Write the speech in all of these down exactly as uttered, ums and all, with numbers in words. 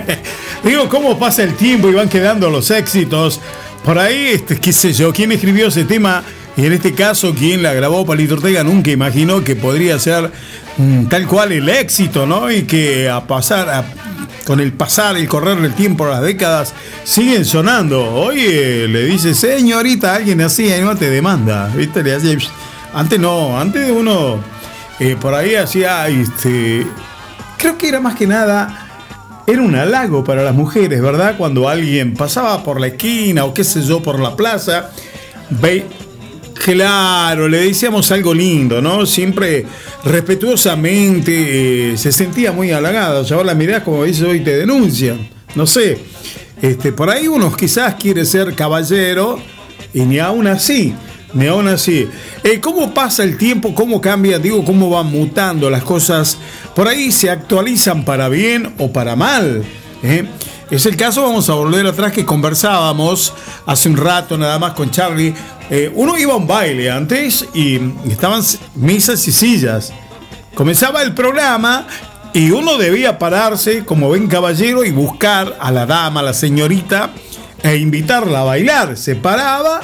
Digo, cómo pasa el tiempo y van quedando los éxitos. Por ahí, este, qué sé yo, quién escribió ese tema, y en este caso, quien la grabó, Palito Ortega, nunca imaginó que podría ser mm, tal cual el éxito, ¿no? Y que a pasar, a, con el pasar, el correr del tiempo, las décadas, siguen sonando. Oye, le dice, señorita, alguien así, y no te demanda, ¿viste? Le hace, antes no, antes uno eh, por ahí hacía, este, creo que era más que nada... Era un halago para las mujeres, ¿verdad? Cuando alguien pasaba por la esquina o qué sé yo, por la plaza, ve, claro, le decíamos algo lindo, ¿no? Siempre respetuosamente, eh, se sentía muy halagada. O sea, ahora la mirás como dice hoy, te denuncian. No sé, este, por ahí uno quizás quiere ser caballero y ni aún así. Ni aún así. Eh, ¿Cómo pasa el tiempo? ¿Cómo cambia? Digo, ¿cómo van mutando las cosas? Por ahí se actualizan para bien o para mal. ¿eh? Es el caso, vamos a volver atrás, que conversábamos hace un rato nada más con Charlie. Eh, uno iba a un baile antes y estaban mesas y sillas. Comenzaba el programa y uno debía pararse como buen caballero y buscar a la dama, a la señorita, e invitarla a bailar. Se paraba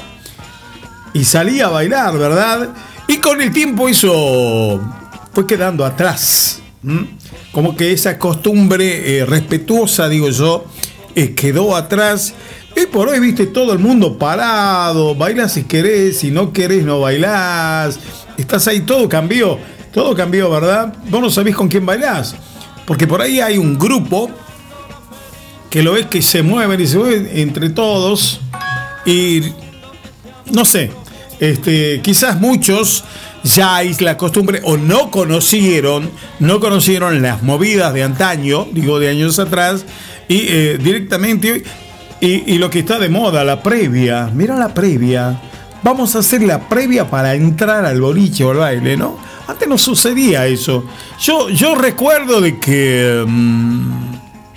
y salía a bailar, ¿verdad? Y con el tiempo eso fue quedando atrás. ¿Mm? Como que esa costumbre eh, respetuosa, digo yo, eh, quedó atrás. Y por hoy, viste, todo el mundo parado. Bailás si querés, si no querés no bailás. Estás ahí, todo cambió. Todo cambió, ¿verdad? Vos no sabés con quién bailás. Porque por ahí hay un grupo que lo ves que se mueven y se mueven entre todos. Y no sé. Este, quizás muchos ya hay la costumbre o no conocieron, no conocieron las movidas de antaño, digo de años atrás, y eh, directamente, y, y lo que está de moda, la previa, mira la previa, vamos a hacer la previa para entrar al boliche o al baile, ¿no? Antes no sucedía eso. Yo, yo recuerdo de que mmm,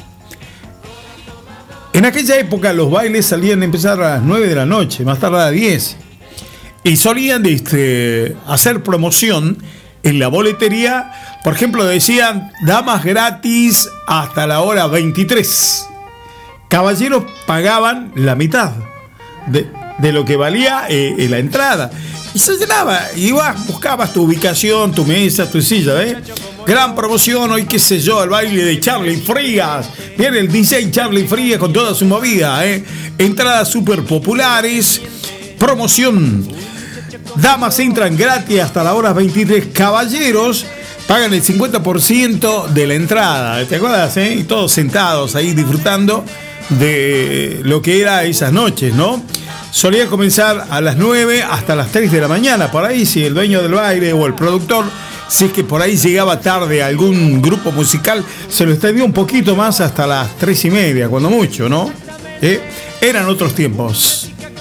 en aquella época los bailes salían a empezar a las nueve de la noche, más tarde a las diez. Y solían este, hacer promoción en la boletería. Por ejemplo, decían damas gratis hasta la hora veintitrés. Caballeros pagaban la mitad de, de lo que valía eh, la entrada. Y se llenaba. Ibas, buscabas tu ubicación, tu mesa, tu silla. ¿eh? Gran promoción hoy, qué sé yo, el baile de Charlie Frías. Viene el D J Charlie Frías con toda su movida. ¿eh? Entradas súper populares. Promoción. Damas entran gratis hasta la hora veintitrés. Caballeros pagan el cincuenta por ciento de la entrada. ¿Te acuerdas? Eh? Y todos sentados ahí disfrutando de lo que era esas noches, ¿no? Solía comenzar a las nueve hasta las tres de la mañana. Por ahí, si el dueño del baile o el productor, si es que por ahí llegaba tarde algún grupo musical, se lo extendió un poquito más hasta las tres y media, cuando mucho, ¿no? ¿Eh? Eran otros tiempos.